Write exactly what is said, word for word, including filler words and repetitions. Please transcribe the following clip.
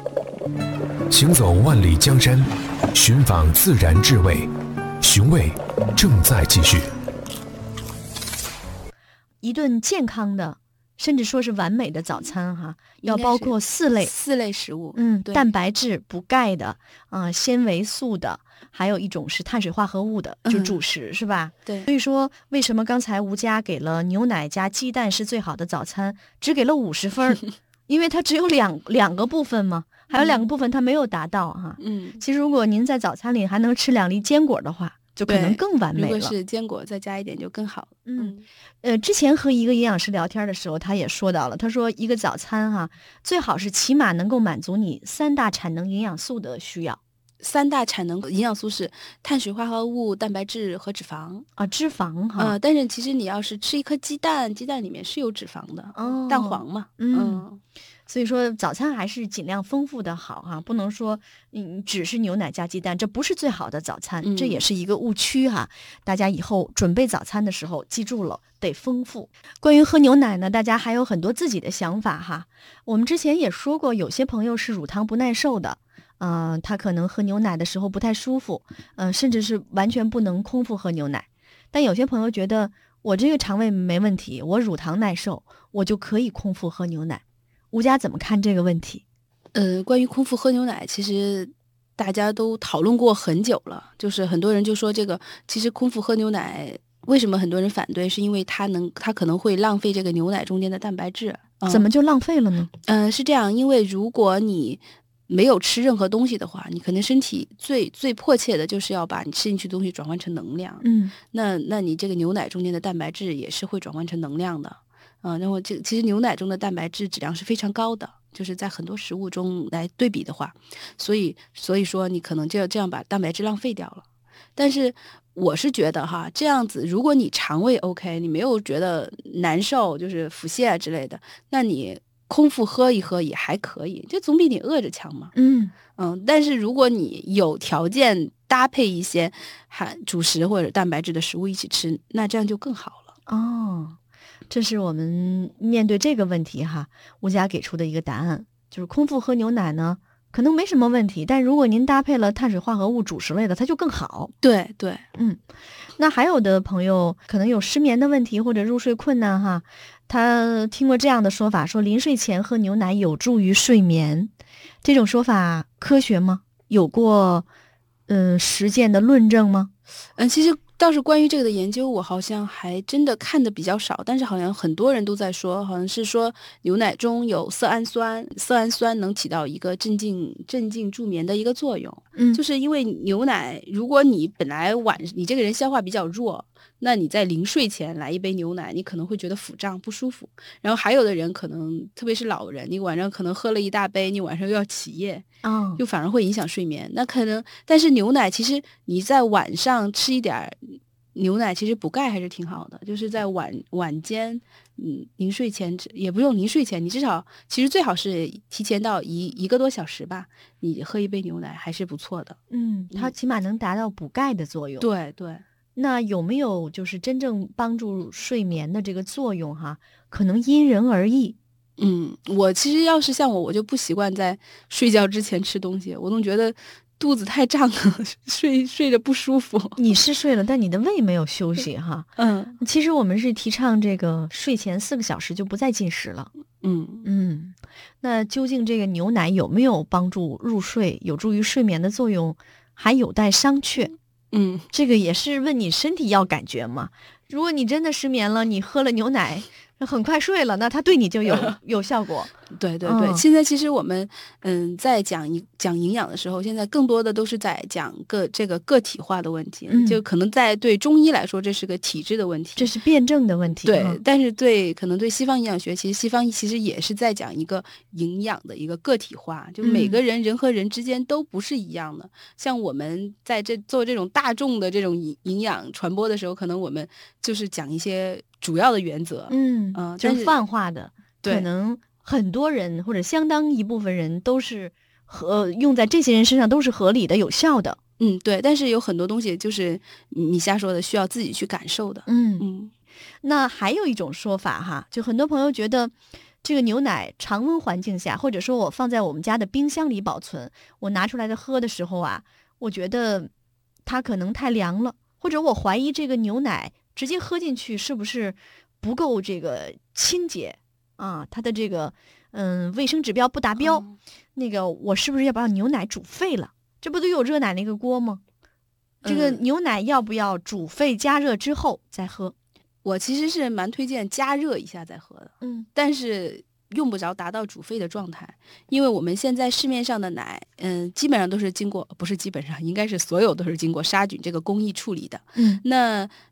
行走万里江山，寻访自然智慧，寻味正在继续。 一顿健康的，甚至说是完美的早餐哈，要包括四类四类食物， 嗯， 对蛋白质、补钙的，啊、呃，纤维素的，还有一种是碳水化合物的，就主食、嗯、是吧？ 对。 所以说，为什么刚才吴佳给了牛奶加鸡蛋是最好的早餐，只给了五十分？因为它只有两两个部分嘛，还有两个部分它没有达到哈。 嗯， 其实如果您在早餐里还能吃两粒坚果的话，就可能更完美了。 如果是坚果再加一点就更好。 嗯，呃，之前和一个营养师聊天的时候，他也说到了，他说一个早餐哈、啊，最好是起码能够满足你三大产能营养素的需要。 三大产能营养素是碳水化合物、蛋白质和脂肪啊，脂肪哈。 呃，但是其实你要是吃一颗鸡蛋，鸡蛋里面是有脂肪的， 哦， 蛋黄嘛。 嗯。 嗯， 所以说早餐还是尽量丰富的好哈、啊，不能说嗯只是牛奶加鸡蛋，这不是最好的早餐， 嗯、 这也是一个误区哈、啊。大家以后准备早餐的时候记住了，得丰富。关于喝牛奶呢，大家还有很多自己的想法哈。我们之前也说过，有些朋友是乳糖不耐受的。嗯、呃，他可能喝牛奶的时候不太舒服，嗯、呃，甚至是完全不能空腹喝牛奶。但有些朋友觉得我这个肠胃没问题，我乳糖耐受，我就可以空腹喝牛奶。吴佳怎么看这个问题？ 呃，关于空腹喝牛奶，其实大家都讨论过很久了。就是很多人就说这个，其实空腹喝牛奶，为什么很多人反对？是因为它能，它可能会浪费这个牛奶中间的蛋白质。 嗯、怎么就浪费了呢？ 嗯、呃，是这样，因为如果你没有吃任何东西的话，你可能身体最最迫切的就是要把你吃进去的东西转换成能量。 嗯， 那那你这个牛奶中间的蛋白质也是会转换成能量的。啊、呃，然后这其实牛奶中的蛋白质质量是非常高的，就是在很多食物中来对比的话，所以所以说你可能就要这样把蛋白质浪费掉了。但是我是觉得哈，这样子如果你肠胃 OK， 你没有觉得难受，就是腹泻啊之类的，那你空腹喝一喝也还可以，这总比你饿着强嘛。 嗯嗯，但是如果你有条件搭配一些含主食或者蛋白质的食物一起吃，那这样就更好了。 哦，这是我们面对这个问题哈，吴佳给出的一个答案，就是空腹喝牛奶呢，可能没什么问题，但如果您搭配了碳水化合物主食类的，它就更好。 对对， 嗯，那还有的朋友可能有失眠的问题或者入睡困难哈，他听过这样的说法，说临睡前喝牛奶有助于睡眠，这种说法科学吗？有过嗯、呃、实践的论证吗？ 嗯，其实倒是关于这个的研究，我好像还真的看的比较少，但是好像很多人都在说，好像是说牛奶中有色氨酸，色氨酸能起到一个镇静、镇静助眠的一个作用。 嗯， 就是因为牛奶，如果你本来晚你这个人消化比较弱，那你在临睡前来一杯牛奶，你可能会觉得腹胀不舒服。然后还有的人可能，特别是老人，你晚上可能喝了一大杯，你晚上又要起夜， 哦， 就反而会影响睡眠。那可能，但是牛奶其实你在晚上吃一点牛奶，其实补钙还是挺好的。就是在晚晚间，嗯，临睡前也不用临睡前，你至少其实最好是提前到一一个多小时吧，你喝一杯牛奶还是不错的。 嗯，它起码能达到补钙的作用。 对对。 那有没有就是真正帮助睡眠的这个作用哈？可能因人而异。 嗯，我其实要是像我，我就不习惯在睡觉之前吃东西，我总觉得肚子太胀了，睡睡着不舒服。 你是睡了，但你的胃没有休息哈。 嗯， 其实我们是提倡这个睡前四个小时就不再进食了。 嗯嗯，那究竟这个牛奶有没有帮助入睡、有助于睡眠的作用，还有待商榷。 嗯， 这个也是问你身体要感觉嘛。如果你真的失眠了，你喝了牛奶很快睡了，那它对你就有有效果。 对对对、嗯，现在其实我们嗯在讲一讲营养的时候，现在更多的都是在讲个这个个体化的问题、嗯，就可能在对中医来说，这是个体质的问题， 这是辩证的问题。 对，嗯、但是对可能对西方营养学，其实西方其实也是在讲一个营养的一个个体化，就每个人、嗯、人和人之间都不是一样的。像我们在这做这种大众的这种营养传播的时候，可能我们就是讲一些主要的原则， 嗯嗯、呃， 就是泛化的，可能很多人或者相当一部分人都是和用在这些人身上都是合理的、有效的。 嗯，对。但是有很多东西就是你瞎说的，需要自己去感受的。 嗯嗯。 那还有一种说法哈，就很多朋友觉得这个牛奶常温环境下，或者说我放在我们家的冰箱里保存，我拿出来的喝的时候啊，我觉得它可能太凉了，或者我怀疑这个牛奶直接喝进去是不是不够这个清洁啊？它的这个嗯卫生指标不达标， 嗯、 那个我是不是要把牛奶煮沸了？这不都有热奶那个锅吗？这个牛奶要不要煮沸加热之后再喝？ 我其实是蛮推荐加热一下再喝的， 嗯， 但是用不着达到煮沸的状态，因为我们现在市面上的奶，嗯，基本上都是经过，不是基本上，应该是所有都是经过杀菌这个工艺处理的。 嗯， 那